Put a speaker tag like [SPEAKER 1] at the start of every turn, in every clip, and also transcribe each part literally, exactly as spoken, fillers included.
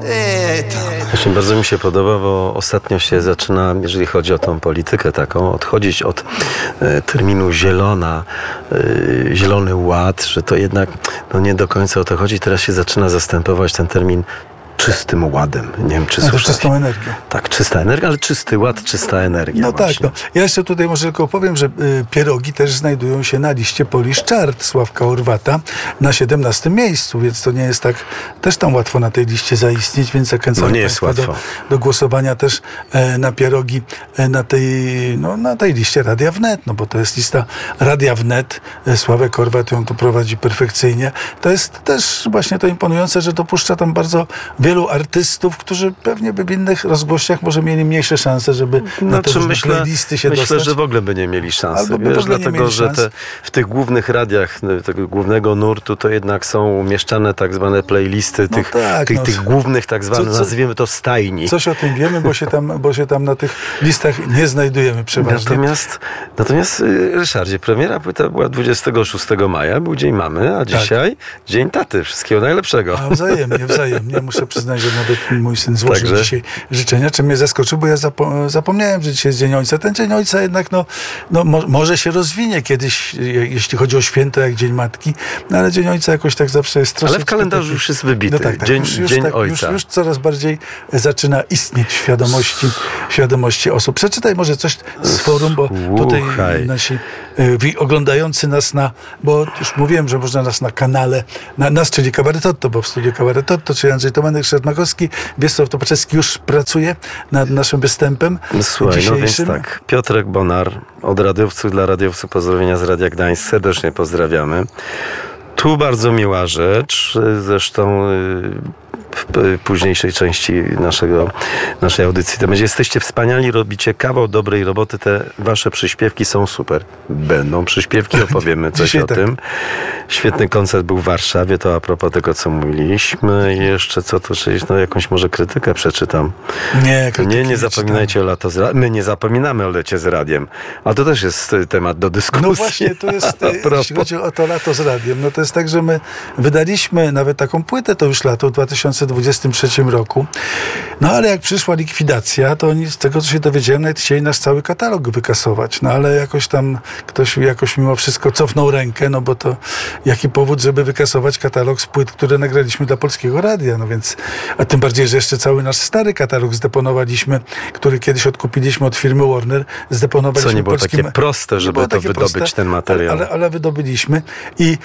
[SPEAKER 1] Eee, tam.
[SPEAKER 2] Właśnie bardzo mi się podoba, bo ostatnio się zaczyna, jeżeli chodzi o tą politykę taką, odchodzić od e, terminu zielona, e, zielony ład, że to jednak no nie do końca o to chodzi. Teraz się zaczyna zastępować ten termin czystym ładem. Nie wiem, czy słyszałeś?
[SPEAKER 3] Czystą energią.
[SPEAKER 2] Tak, czysta energia, ale czysty ład, czysta energia.
[SPEAKER 3] No
[SPEAKER 2] właśnie.
[SPEAKER 3] tak, no. Ja jeszcze tutaj może tylko powiem, że y, pierogi też znajdują się na liście Polish Chart Sławka Horwata na siedemnastym miejscu, więc to nie jest tak też tam łatwo na tej liście zaistnieć, więc zachęcam
[SPEAKER 2] No nie jest
[SPEAKER 3] Państwa do, do głosowania też e, na pierogi e, na, tej, no, na tej liście Radia Wnet, no bo to jest lista Radia Wnet. E, Sławek Horwat ją tu prowadzi perfekcyjnie. To jest też właśnie to imponujące, że dopuszcza tam bardzo wielu artystów, którzy pewnie by w innych rozgłośniach może mieli mniejsze szanse, żeby
[SPEAKER 2] No,
[SPEAKER 3] na te
[SPEAKER 2] czy
[SPEAKER 3] różne
[SPEAKER 2] myślę,
[SPEAKER 3] playlisty się
[SPEAKER 2] myślę,
[SPEAKER 3] dostać.
[SPEAKER 2] że w ogóle by nie mieli szansy.
[SPEAKER 3] Albo by w
[SPEAKER 2] Wiesz,
[SPEAKER 3] ogóle nie
[SPEAKER 2] dlatego,
[SPEAKER 3] mieli
[SPEAKER 2] że
[SPEAKER 3] szans.
[SPEAKER 2] te, w tych głównych radiach no, tego głównego nurtu to jednak są umieszczane tak zwane playlisty
[SPEAKER 3] No
[SPEAKER 2] tych,
[SPEAKER 3] tak,
[SPEAKER 2] tych,
[SPEAKER 3] no.
[SPEAKER 2] tych głównych tak zwanych,
[SPEAKER 3] Co- co-
[SPEAKER 2] nazwijmy to stajni.
[SPEAKER 3] Coś o tym wiemy, bo się tam, bo się tam na tych listach nie znajdujemy przeważnie.
[SPEAKER 2] Natomiast, natomiast y, Ryszardzie, premiera płyta była dwudziestego szóstego maja, był Dzień Mamy, a dzisiaj Dzień Taty. Wszystkiego najlepszego.
[SPEAKER 3] A wzajemnie, wzajemnie. Muszę przyznać, że nawet mój syn złożył
[SPEAKER 2] Także?
[SPEAKER 3] dzisiaj życzenia, czym mnie zaskoczył, bo ja zapo- zapomniałem, że dzisiaj jest Dzień Ojca. Ten Dzień Ojca jednak no, no, mo- może się rozwinie kiedyś, je- jeśli chodzi o święto, jak Dzień Matki, no ale Dzień Ojca jakoś tak zawsze jest troszeczkę...
[SPEAKER 2] Ale w kalendarzu
[SPEAKER 3] taki-
[SPEAKER 2] już jest wybity.
[SPEAKER 3] No tak, tak,
[SPEAKER 2] Dzień,
[SPEAKER 3] już, już,
[SPEAKER 2] dzień
[SPEAKER 3] tak, już,
[SPEAKER 2] Ojca.
[SPEAKER 3] już coraz bardziej zaczyna istnieć w świadomości, w świadomości osób. Przeczytaj może coś z forum, bo tutaj
[SPEAKER 2] Słuchaj.
[SPEAKER 3] nasi y, wi- oglądający nas na, bo już mówiłem, że można nas na kanale, na, nas, czyli Kabaretotto, bo w studiu Kabaretotto, czyli Andrzej Tomanek, Szarmakowski, Wiesław Topaczewski już pracuje nad naszym występem
[SPEAKER 2] Słuchaj, no więc
[SPEAKER 3] dzisiejszym.
[SPEAKER 2] tak, Piotrek Bonar od radiowców dla radiowców, pozdrowienia z Radia Gdańsk, serdecznie pozdrawiamy. Tu bardzo miła rzecz, zresztą y, w późniejszej części naszego, naszej audycji. To będzie: jesteście wspaniali, robicie kawał dobrej roboty, te wasze przyśpiewki są super. Będą przyśpiewki, opowiemy coś
[SPEAKER 3] Dzisiaj
[SPEAKER 2] o
[SPEAKER 3] tak.
[SPEAKER 2] tym. Świetny koncert był w Warszawie, to a propos tego, co mówiliśmy. I jeszcze co tu, czyli no jakąś może krytykę przeczytam.
[SPEAKER 3] Nie,
[SPEAKER 2] Nie, nie zapominajcie o lato z radiem. My nie zapominamy o lecie z radiem. A to też jest y, temat do dyskusji.
[SPEAKER 3] No właśnie, to jest,
[SPEAKER 2] A propos.
[SPEAKER 3] jeśli chodzi o to lato z radiem, no to jest tak, że my wydaliśmy nawet taką płytę to już lato w dwa tysiące dwudziestym trzecim roku. No ale jak przyszła likwidacja, to oni z tego, co się dowiedziałem, nawet chcieli nasz cały katalog wykasować. No ale jakoś tam ktoś jakoś mimo wszystko cofnął rękę, no bo to jaki powód, żeby wykasować katalog z płyt, które nagraliśmy dla Polskiego Radia. No więc, a tym bardziej, że jeszcze cały nasz stary katalog zdeponowaliśmy, który kiedyś odkupiliśmy od firmy Warner, zdeponowaliśmy
[SPEAKER 2] Co nie było
[SPEAKER 3] polskim...
[SPEAKER 2] takie proste,
[SPEAKER 3] Nie
[SPEAKER 2] żeby
[SPEAKER 3] było
[SPEAKER 2] to
[SPEAKER 3] takie
[SPEAKER 2] wydobyć,
[SPEAKER 3] proste,
[SPEAKER 2] ten materiał.
[SPEAKER 3] Ale, ale, ale wydobyliśmy i...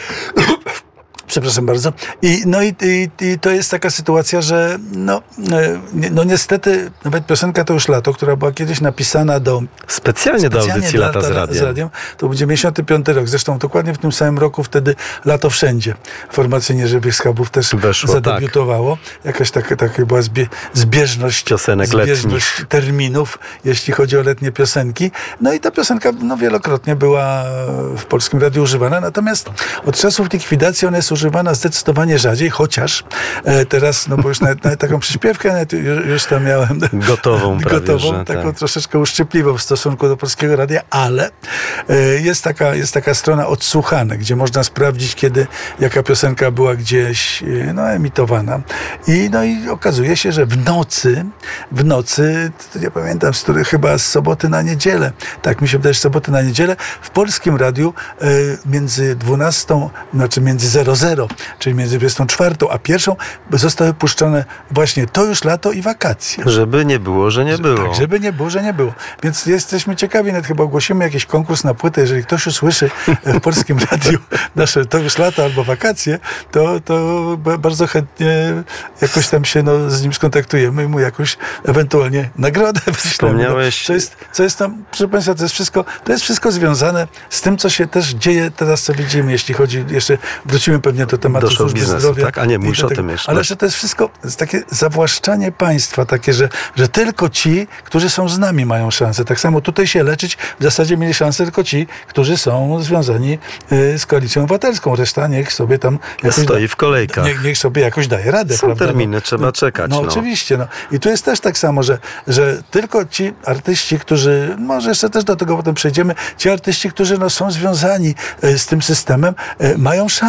[SPEAKER 3] Przepraszam bardzo. I, no i, i, i to jest taka sytuacja, że no, e, no niestety nawet piosenka To już lato, która była kiedyś napisana do...
[SPEAKER 2] Specjalnie, do audycji
[SPEAKER 3] dla-
[SPEAKER 2] Lata z
[SPEAKER 3] dla-
[SPEAKER 2] radiem.
[SPEAKER 3] To był dziewięćdziesiąty piąty rok. Zresztą dokładnie w tym samym roku wtedy Lato Wszędzie. Formacja Nieżywych Schabów też
[SPEAKER 2] Weszło,
[SPEAKER 3] zadebiutowało. Jakaś taka, taka była zbie, zbieżność,
[SPEAKER 2] Piosenek
[SPEAKER 3] zbieżność
[SPEAKER 2] letnich.
[SPEAKER 3] terminów, jeśli chodzi o letnie piosenki. No i ta piosenka no, wielokrotnie była w Polskim Radiu używana. Natomiast od czasów likwidacji ona jest używana zdecydowanie rzadziej, chociaż e, teraz, no bo już nawet, nawet taką przyśpiewkę nawet już, już tam miałem
[SPEAKER 2] Gotową prawie,
[SPEAKER 3] gotową,
[SPEAKER 2] że
[SPEAKER 3] taką
[SPEAKER 2] tak.
[SPEAKER 3] troszeczkę uszczypliwą w stosunku do Polskiego Radia, ale e, jest taka, jest taka strona odsłuchane, gdzie można sprawdzić, kiedy jaka piosenka była gdzieś e, no, emitowana. I, no i okazuje się, że w nocy, w nocy, to nie pamiętam, z której chyba z soboty na niedzielę, tak mi się wydaje, z soboty na niedzielę, w Polskim Radiu e, między dwunastą, znaczy między zero zero, czyli między dwudziestą czwartą a pierwszą zostały puszczone właśnie To już lato i wakacje.
[SPEAKER 2] Żeby nie było, że nie było.
[SPEAKER 3] Tak, żeby nie było, że nie było. Więc jesteśmy ciekawi, nawet chyba ogłosimy jakiś konkurs na płytę, jeżeli ktoś usłyszy w Polskim Radiu nasze To już lato albo wakacje, to, to ba- bardzo chętnie jakoś tam się no, z nim skontaktujemy i mu jakąś ewentualnie nagrodę wyślemy.
[SPEAKER 2] Wspomniałeś-
[SPEAKER 3] No, co jest, co jest tam, proszę Państwa, to jest wszystko, to jest wszystko związane z tym, co się też dzieje teraz, co widzimy, jeśli chodzi, jeszcze wrócimy pewnie do tematu
[SPEAKER 2] Do show
[SPEAKER 3] służby
[SPEAKER 2] biznesu,
[SPEAKER 3] zdrowia.
[SPEAKER 2] tak? A nie,
[SPEAKER 3] i
[SPEAKER 2] mówisz
[SPEAKER 3] do
[SPEAKER 2] o
[SPEAKER 3] tego.
[SPEAKER 2] tym jeszcze.
[SPEAKER 3] Ale że to jest wszystko jest takie zawłaszczanie państwa, takie, że, że tylko ci, którzy są z nami, mają szansę. Tak samo tutaj się leczyć w zasadzie mieli szansę tylko ci, którzy są związani y, z Koalicją Obywatelską. Reszta niech sobie tam jakoś
[SPEAKER 2] Stoi
[SPEAKER 3] da,
[SPEAKER 2] w kolejkach.
[SPEAKER 3] niech, niech sobie jakoś daje radę.
[SPEAKER 2] Są
[SPEAKER 3] prawda?
[SPEAKER 2] terminy,
[SPEAKER 3] no,
[SPEAKER 2] trzeba
[SPEAKER 3] no,
[SPEAKER 2] czekać,
[SPEAKER 3] No,
[SPEAKER 2] no.
[SPEAKER 3] oczywiście. No. I tu jest też tak samo, że, że tylko ci artyści, którzy, może jeszcze też do tego potem przejdziemy, ci artyści, którzy no, są związani y, z tym systemem, y, mają szansę.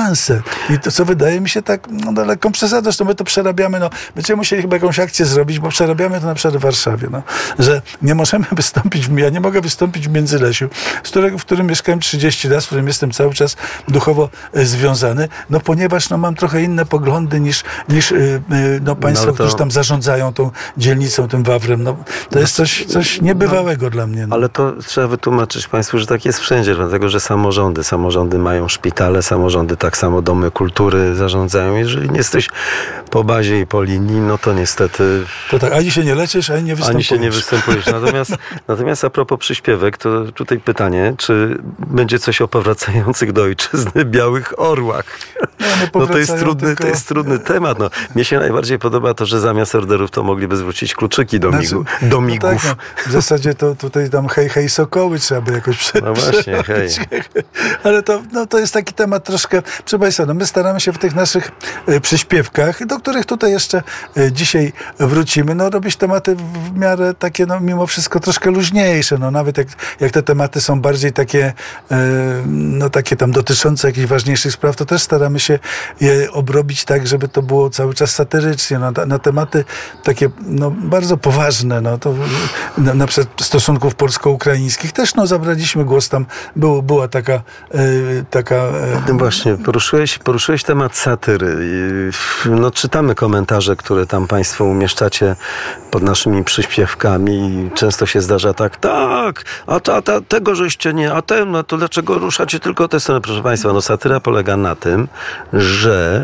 [SPEAKER 3] I to, co wydaje mi się tak no, daleką przesadą, zresztą my to przerabiamy, no, będziemy musieli chyba jakąś akcję zrobić, bo przerabiamy to na przykład w Warszawie, no, że nie możemy wystąpić, w, ja nie mogę wystąpić w Międzylesiu, z którego, w którym mieszkałem trzydzieści lat, z którym jestem cały czas duchowo e, związany, no ponieważ no, mam trochę inne poglądy niż, niż e, e, no, państwo, no, to... którzy tam zarządzają tą dzielnicą, tym Wawrem. No, to jest coś, coś niebywałego no, dla mnie. No.
[SPEAKER 2] Ale to trzeba wytłumaczyć państwu, że tak jest wszędzie, dlatego że samorządy, samorządy mają szpitale, samorządy tak samo domy kultury zarządzają. Jeżeli nie jesteś po bazie i po linii, no to niestety...
[SPEAKER 3] To tak, ani się nie leczysz, ani nie występujesz.
[SPEAKER 2] Ani się nie występujesz. Natomiast, natomiast a propos przyśpiewek, to tutaj pytanie, czy będzie coś o powracających do ojczyzny białych orłach?
[SPEAKER 3] No,
[SPEAKER 2] no to jest trudny,
[SPEAKER 3] tylko...
[SPEAKER 2] to jest trudny temat. No, mnie się najbardziej podoba to, że zamiast orderów to mogliby zwrócić kluczyki do,
[SPEAKER 3] znaczy,
[SPEAKER 2] migu, do migów.
[SPEAKER 3] No tak, no, w zasadzie to tutaj tam hej, hej, sokoły trzeba by jakoś prze,
[SPEAKER 2] No właśnie, hej.
[SPEAKER 3] Ale to, no, to jest taki temat troszkę, proszę Państwa, no my staramy się w tych naszych e, przyśpiewkach, do których tutaj jeszcze e, dzisiaj wrócimy, no robić tematy w miarę takie, no mimo wszystko troszkę luźniejsze, no nawet jak, jak te tematy są bardziej takie, e, no takie tam dotyczące jakichś ważniejszych spraw, to też staramy się je obrobić tak, żeby to było cały czas satyrycznie, no, na tematy takie, no bardzo poważne, no to na, na przykład stosunków polsko-ukraińskich też, no zabraliśmy głos, tam było, była taka e, taka... E,
[SPEAKER 2] no właśnie, poruszyłeś, poruszyłeś temat satyry. No czytamy komentarze, które tam państwo umieszczacie pod naszymi przyśpiewkami i często się zdarza tak, tak, a, ta, a ta, tego żeście nie, a ten, no to dlaczego ruszacie tylko tę stronę? Proszę państwa, no satyra polega na tym, że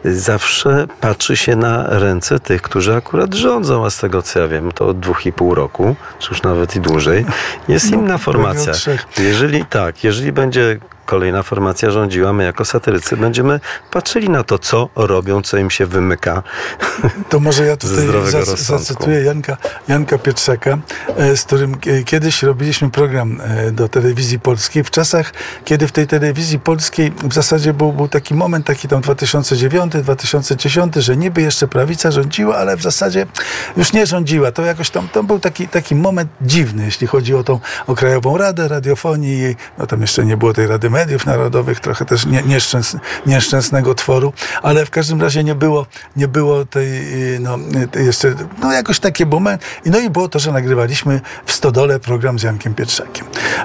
[SPEAKER 2] zawsze patrzy się na ręce tych, którzy akurat rządzą, a z tego co ja wiem, to od dwóch i pół roku, czy już nawet i dłużej, jest
[SPEAKER 3] no,
[SPEAKER 2] inna formacja. Jeżeli tak, jeżeli będzie kolejna formacja rządziła, my jako satyrycy będziemy patrzyli na to, co robią, co im się wymyka.
[SPEAKER 3] To może ja tutaj zac- zacytuję Janka, Janka Pietrzaka, z którym kiedyś robiliśmy program do Telewizji Polskiej. W czasach, kiedy w tej Telewizji Polskiej w zasadzie był, był taki moment, taki tam dwa tysiące dziewiąty, dwa tysiące dziesiąty, że niby jeszcze prawica rządziła, ale w zasadzie już nie rządziła. To jakoś tam, to był taki, taki moment dziwny, jeśli chodzi o tą o Krajową Radę Radiofonii. No tam jeszcze nie było tej Rady Mediów Narodowych, trochę też nie, nieszczęs, nieszczęsnego tworu, ale w każdym razie nie było, nie było tej, no tej jeszcze, no jakoś taki moment. No i było to, że nagrywaliśmy w Stodole program z Jankiem Pietrzakiem.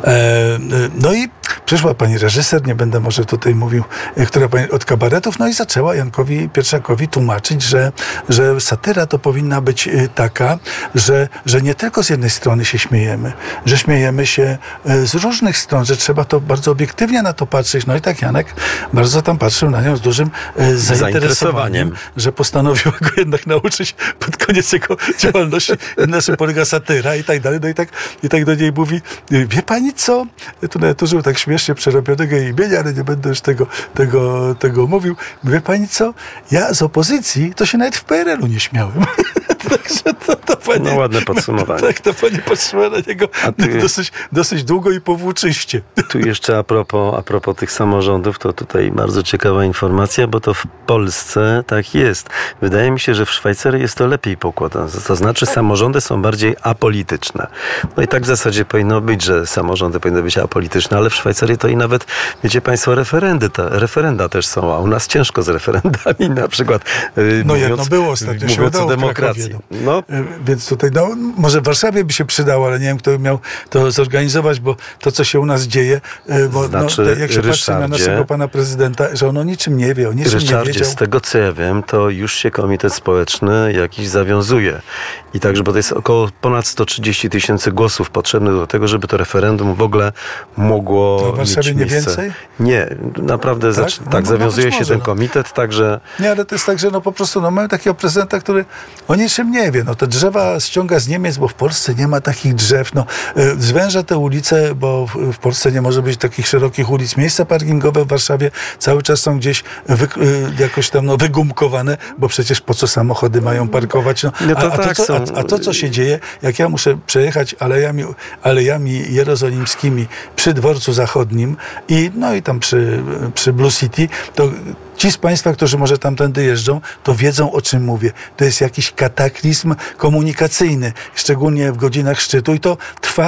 [SPEAKER 3] E, no i przyszła pani reżyser, nie będę może tutaj mówił, która pani od kabaretów, no i zaczęła Jankowi Pietrzakowi tłumaczyć, że, że satyra to powinna być taka, że, że nie tylko z jednej strony się śmiejemy, że śmiejemy się z różnych stron, że trzeba to bardzo obiektywnie na to patrzeć. No i tak Janek bardzo tam patrzył na nią z dużym e, zainteresowaniem, że postanowił go jednak nauczyć pod koniec jego działalności, na czym polega satyra i tak dalej. No i tak, i tak do niej mówi, wie pani co? Tu nawet użył tak śmiesznie przerobionego imienia, ale nie będę już tego, tego, tego mówił. Wie pani co? Ja z opozycji to się nawet w P R L u nie śmiałem. Także to, to pani,
[SPEAKER 2] no ładne podsumowanie.
[SPEAKER 3] Tak, to pani patrzyła na niego ty, dosyć, dosyć długo i powłóczyście.
[SPEAKER 2] Tu jeszcze a propos, a propos tych samorządów, to tutaj bardzo ciekawa informacja, bo to w Polsce tak jest. Wydaje mi się, że w Szwajcarii jest to lepiej pokładane. To znaczy samorządy są bardziej apolityczne. No i tak w zasadzie powinno być, że samorządy powinny być apolityczne, ale w Szwajcarii to i nawet, wiecie państwo, referendy, ta, referenda też są, a u nas ciężko z referendami, na przykład yy,
[SPEAKER 3] no
[SPEAKER 2] mówiąc,
[SPEAKER 3] jedno było ostatnio, się
[SPEAKER 2] mówiąc o demokracji.
[SPEAKER 3] No. Więc tutaj, no, może w Warszawie by się przydało, ale nie wiem, kto by miał to zorganizować, bo to, co się u nas dzieje, bo
[SPEAKER 2] znaczy,
[SPEAKER 3] no, jak się patrzy na naszego pana prezydenta, że on o niczym nie wie, o niczym
[SPEAKER 2] Ryszardzie,
[SPEAKER 3] nie wiedział.
[SPEAKER 2] Z tego, co ja wiem, to już się komitet społeczny jakiś zawiązuje. I także, bo to jest około ponad sto trzydzieści tysięcy głosów potrzebnych do tego, żeby to referendum w ogóle mogło
[SPEAKER 3] to w Warszawie
[SPEAKER 2] mieć
[SPEAKER 3] nie
[SPEAKER 2] miejsce.
[SPEAKER 3] Więcej?
[SPEAKER 2] Nie, naprawdę tak, zacz, no, tak no, zawiązuje się może, ten komitet, no. Także...
[SPEAKER 3] Nie, ale to jest tak, że no po prostu no, mamy takiego prezydenta, który o niczym nie wie. No te drzewa ściąga z Niemiec, bo w Polsce nie ma takich drzew. No, zwęża te ulice, bo w, w Polsce nie może być takich szerokich ulic. Miejsca parkingowe w Warszawie cały czas są gdzieś wy, jakoś tam no, wygumkowane, bo przecież po co samochody mają parkować? No,
[SPEAKER 2] no to
[SPEAKER 3] a, a,
[SPEAKER 2] tak
[SPEAKER 3] to, co,
[SPEAKER 2] są...
[SPEAKER 3] a, a to, co się dzieje, jak ja muszę przejechać alejami, alejami jerozolimskimi przy dworcu zachodnim i no i tam przy, przy Blue City, to ci z państwa, którzy może tamtędy jeżdżą, to wiedzą, o czym mówię. To jest jakiś kataklizm komunikacyjny, szczególnie w godzinach szczytu i to trwa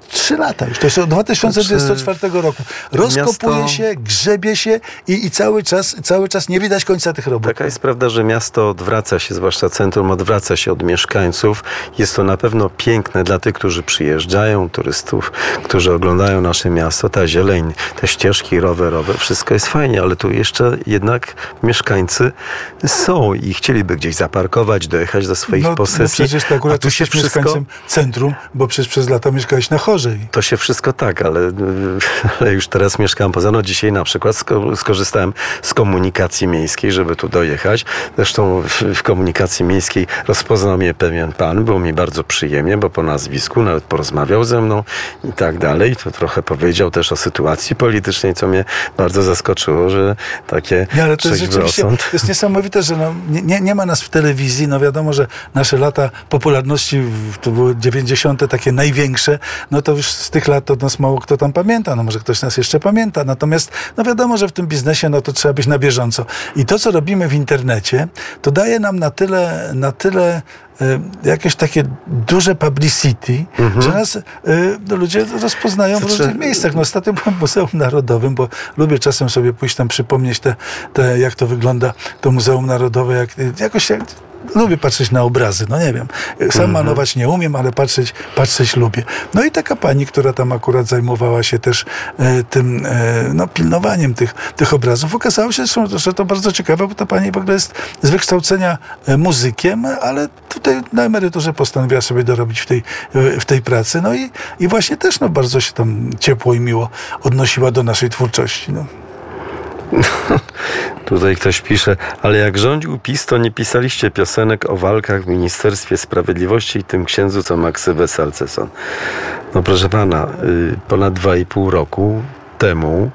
[SPEAKER 3] trzy lata już, to jest od dwa tysiące dwudziestego czwartego roku. Rozkopuje miasto... się, grzebie się i, i cały czas, cały czas nie widać końca tych robót.
[SPEAKER 2] Taka jest prawda, że miasto odwraca się, zwłaszcza centrum, odwraca się od mieszkańców. Jest to na pewno piękne dla tych, którzy przyjeżdżają, turystów, którzy oglądają nasze miasto, ta zieleń, te ścieżki rowerowe, wszystko jest fajnie, ale tu jeszcze jednak mieszkańcy są i chcieliby gdzieś zaparkować, dojechać do swoich
[SPEAKER 3] no,
[SPEAKER 2] posesji. No
[SPEAKER 3] przecież to akurat
[SPEAKER 2] a tu się wszystko...
[SPEAKER 3] mieszkańcem centrum, bo przecież przez lata mieszkałeś na Chorzej.
[SPEAKER 2] To się wszystko tak, ale, ale już teraz mieszkam poza. No dzisiaj na przykład skorzystałem z komunikacji miejskiej, żeby tu dojechać. Zresztą w, w komunikacji miejskiej rozpoznał mnie pewien pan, było mi bardzo przyjemnie, bo po nazwisku nawet porozmawiał ze mną i tak dalej. To trochę powiedział też o sytuacji politycznej, co mnie bardzo zaskoczyło, że takie
[SPEAKER 3] nie, ale to jest rzeczywiście,
[SPEAKER 2] rozsąd.
[SPEAKER 3] to jest niesamowite, że no, nie, nie ma nas w telewizji. No wiadomo, że nasze lata popularności, to były dziewięćdziesiąte takie największe, no to już z tych lat to nas mało kto tam pamięta. No może ktoś nas jeszcze pamięta. Natomiast no wiadomo, że w tym biznesie no to trzeba być na bieżąco. I to, co robimy w internecie, to daje nam na tyle, na tyle jakieś takie duże publicity, mhm. że nas y, no, ludzie rozpoznają w różnych miejscach. No, ostatnio byłem w Muzeum Narodowym, bo lubię czasem sobie pójść tam przypomnieć te, te, jak to wygląda to Muzeum Narodowe. Jak, jakoś jak, lubię patrzeć na obrazy, no nie wiem. Sam mm-hmm. malować nie umiem, ale patrzeć, patrzeć lubię. No i taka pani, która tam akurat zajmowała się też e, tym e, no, pilnowaniem tych, tych obrazów. Okazało się, że, że to bardzo ciekawe, bo ta pani w ogóle jest z wykształcenia e, muzykiem, ale tutaj na emeryturze postanowiła sobie dorobić w tej, w tej pracy. No i, i właśnie też no, bardzo się tam ciepło i miło odnosiła do naszej twórczości. No.
[SPEAKER 2] Tutaj ktoś pisze, ale jak rządził PiS, to nie pisaliście piosenek o walkach w Ministerstwie Sprawiedliwości i tym księdzu, co ma ksywę Salceson. No proszę pana, ponad dwa i pół roku temu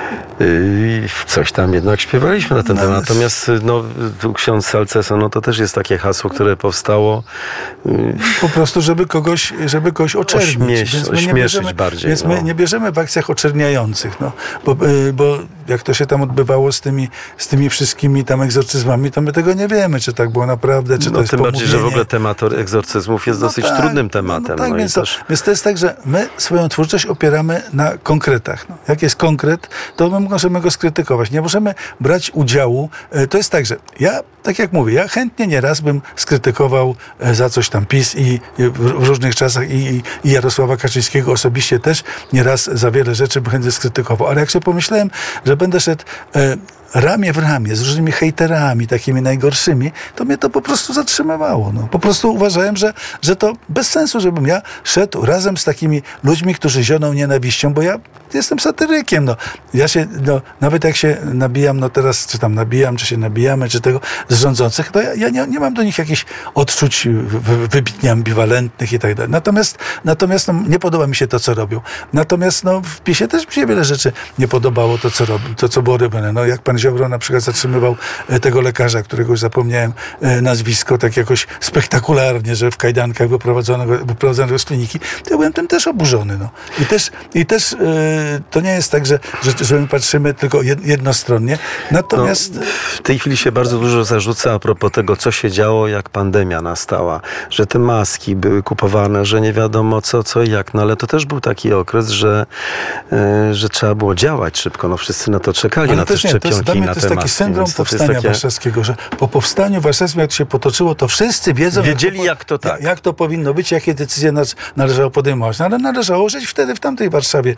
[SPEAKER 2] Yy, coś tam jednak śpiewaliśmy na ten no, temat. Natomiast no, tu ksiądz Salceson, no to też jest takie hasło, które powstało
[SPEAKER 3] yy, po prostu, żeby kogoś, żeby kogoś oczernić.
[SPEAKER 2] Ośmiesz,
[SPEAKER 3] więc
[SPEAKER 2] ośmieszyć bierzemy, bardziej.
[SPEAKER 3] Więc
[SPEAKER 2] no.
[SPEAKER 3] my nie bierzemy w akcjach oczerniających. No. Bo, yy, bo jak to się tam odbywało z tymi, z tymi wszystkimi tam egzorcyzmami, to my tego nie wiemy, czy tak było naprawdę, czy
[SPEAKER 2] no,
[SPEAKER 3] to jest
[SPEAKER 2] tym
[SPEAKER 3] pomówienie.
[SPEAKER 2] bardziej, że w ogóle temat egzorcyzmów jest no dosyć tak, trudnym tematem.
[SPEAKER 3] No, no tak,
[SPEAKER 2] no
[SPEAKER 3] więc,
[SPEAKER 2] też...
[SPEAKER 3] to, więc to jest tak, że my swoją twórczość opieramy na konkretach. No. Jak jest konkret, to my możemy go skrytykować. Nie możemy brać udziału. To jest tak, że ja, tak jak mówię, ja chętnie nieraz bym skrytykował za coś tam PiS i w różnych czasach i, i Jarosława Kaczyńskiego osobiście też nieraz za wiele rzeczy bym chętnie skrytykował. Ale jak sobie pomyślałem, że będę szedł e, ramię w ramię z różnymi hejterami, takimi najgorszymi, to mnie to po prostu zatrzymywało. No. Po prostu uważałem, że, że to bez sensu, żebym ja szedł razem z takimi ludźmi, którzy zioną nienawiścią, bo ja jestem satyrykiem. No. Ja się, no, nawet jak się nabijam, no teraz, czy tam nabijam, czy się nabijamy, czy tego z rządzących, to ja, ja nie, nie mam do nich jakichś odczuć wybitnie ambiwalentnych i tak dalej. Natomiast, natomiast no, nie podoba mi się to, co robią. Natomiast no, w PiSie też mi się wiele rzeczy nie podobało, to, co robią, to, co było robione. No, jak pan Ziobro na przykład zatrzymywał tego lekarza, którego już zapomniałem nazwisko, tak jakoś spektakularnie, że w kajdankach wyprowadzonego, wyprowadzonego z kliniki, to ja byłem tym też oburzony. No. I też, i też yy, to nie jest tak, że, że, że my patrzymy tylko jednostronnie. Natomiast...
[SPEAKER 2] No, w tej chwili się bardzo dużo zarzuca a propos tego, co się działo, jak pandemia nastała, że te maski były kupowane, że nie wiadomo co, co i jak, no ale to też był taki okres, że, yy, że trzeba było działać szybko, no wszyscy na to czekali, ale na te szczepionki.
[SPEAKER 3] To jest taki syndrom powstania takie... warszawskiego, że po powstaniu warszawskim, jak to się potoczyło, to wszyscy wiedzą,
[SPEAKER 2] wiedzieli,
[SPEAKER 3] jak,
[SPEAKER 2] jak to tak.
[SPEAKER 3] Jak to powinno być, jakie decyzje należało podejmować. No, ale należało żyć wtedy w tamtej Warszawie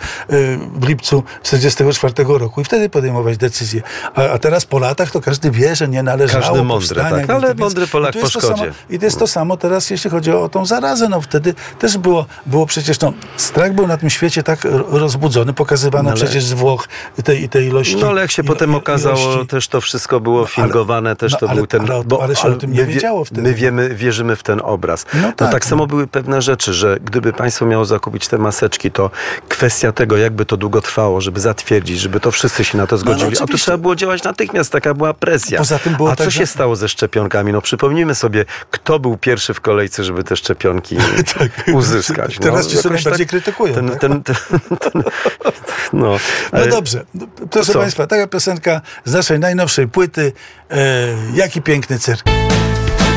[SPEAKER 3] w lipcu czterdziestego czwartego roku i wtedy podejmować decyzje. A, a teraz po latach to każdy wie, że nie należało
[SPEAKER 2] każdy mądry, tak, ale
[SPEAKER 3] więc,
[SPEAKER 2] mądry Polak po szkodzie.
[SPEAKER 3] Samo, I to jest to samo teraz, jeśli chodzi o, o tą zarazę. No wtedy też było, było przecież, no, strach był na tym świecie tak rozbudzony, pokazywano no, ale... przecież z Włoch tej, tej ilości.
[SPEAKER 2] No ale jak się potem okazało, ilości... też to wszystko było fingowane, też
[SPEAKER 3] no,
[SPEAKER 2] to
[SPEAKER 3] ale,
[SPEAKER 2] był ten...
[SPEAKER 3] Ale, bo, ale się ale o tym nie wiedziało wtedy.
[SPEAKER 2] My wiemy, wierzymy w ten obraz. No tak, no tak
[SPEAKER 3] no.
[SPEAKER 2] samo były pewne rzeczy, że gdyby państwo miało zakupić te maseczki, to kwestia tego, jakby to długo trwało, żeby zatwierdzić, żeby to wszyscy się na to zgodzili. No, no, a tu trzeba było działać natychmiast, taka była presja.
[SPEAKER 3] Poza tym było
[SPEAKER 2] a
[SPEAKER 3] tak,
[SPEAKER 2] co się
[SPEAKER 3] że...
[SPEAKER 2] stało ze szczepionkami? No przypomnijmy sobie, kto był pierwszy w kolejce, żeby te szczepionki tak. uzyskać. No,
[SPEAKER 3] teraz ci sobie najbardziej
[SPEAKER 2] tak,
[SPEAKER 3] krytykują.
[SPEAKER 2] Ten,
[SPEAKER 3] tak?
[SPEAKER 2] ten, ten, ten, no,
[SPEAKER 3] no dobrze. Proszę
[SPEAKER 2] co?
[SPEAKER 3] Państwa, taka piosenka z naszej najnowszej płyty. E, jaki piękny cyrk.